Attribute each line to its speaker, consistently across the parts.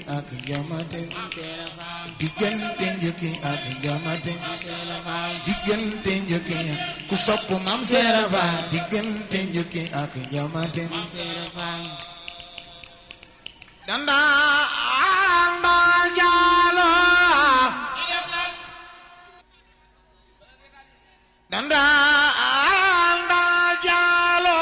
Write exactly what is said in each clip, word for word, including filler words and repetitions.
Speaker 1: ak njamate diggante njëkki ak njamate diggante njëkki ku sopp Maam Seera Faal diggante njëkki ak njamate danda anda jalo danda anda jalo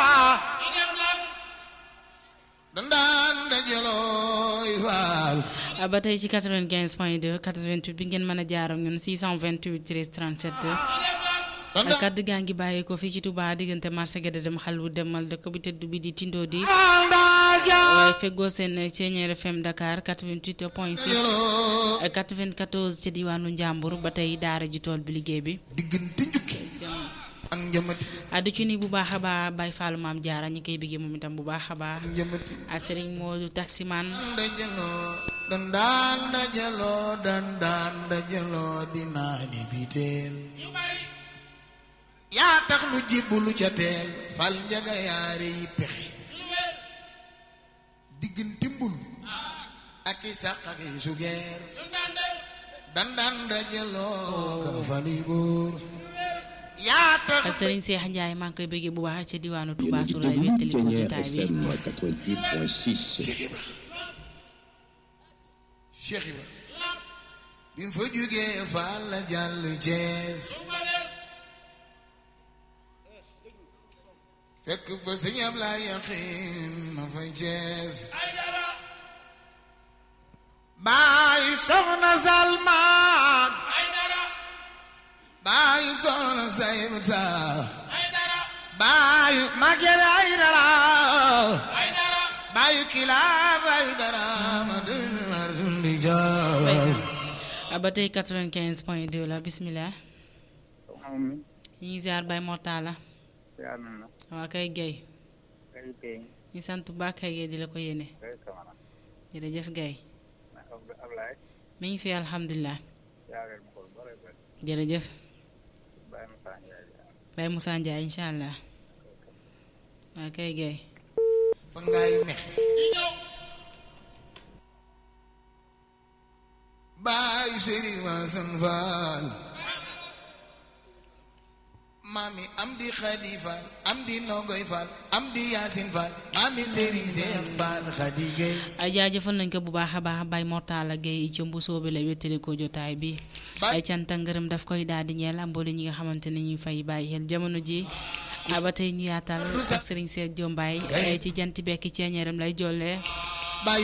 Speaker 1: danda anda jalo Faal
Speaker 2: ba tey ci quatre-vingt-quinze point deux quatre-vingt-huit bi ngeen mën a jaar ak ñun six cent vingt-huit treize trente-sept kaddu gaa ngi bàyyi ko fii ci Touba diggante marché Guédé dem xalwu demal dëkk bi tëdd bi di Tindo di waaye feggoo seen Thiéniere F M Dakar quatre-vingt-huit point six quatre-vingt-quatorze ci diwaanu Njàmbur ba tey daara ji tool bi liggéey bi
Speaker 1: diggante njukki ak njamati
Speaker 2: addu ci ni bu baax a baax Baye Fallou Maam Jaara ñi koy biggee moom itam bu baax a baax
Speaker 1: njamati
Speaker 2: a Serigne Modou Taximan
Speaker 1: dandaan dajaloo dandaan dajaloo dinaani biteel yaa tax nu jibbu lu ca teel fal njaga yaare yi pexe diggante mbul ak i sax ak i sugeer dandaan dajaloo ka fali góor yaa tax
Speaker 2: Serigne Cheikh Ndiaye maa ngi koy bëggee bu baax ci diwaanu Touba su lay wettali ko jotaay bi
Speaker 1: Cheikh Ibra bi mu fa jógee Faal la jàll Cees fekk fa Sëñ Ablaay Yaxin ma fay Cees baay soxna Salmaan baay soxna Saybata baay Magere Aydara baay Kilaab Aydara ma dëgër sundi jaa
Speaker 2: ba tey quatre-vingt-quinze point deux la bismillah ñu ngi ziar Baye Mortala waa kay Guèye ñu sant ba kay Guèye di la ko yéene jërëjëf Guèye mi ngi fi alhamdulilah jërëjëf Baye Moussa Ndiaye incha allah waa kay Guèye
Speaker 1: fa ngay neex baay Sëriñ Wasan Faal mami am di Xadi Faal am di Nogoy Faal am di Yaasin Faal mami Sëriñ Seex Faal Xadi Gey
Speaker 2: ay jaajëfal nañ ko bu baax a baax Baye Mortala Gueye ci mbu soobe la wettali ko jotaay bi ay canta ngërëm daf koy daal di ñeel mboole ñi nga xamante ne ñu fay bàyyi xel jamono ji ba tey ñu yaatal ak Serigne Seex Jombaay ci jant bekki ceeñeeram lay jollee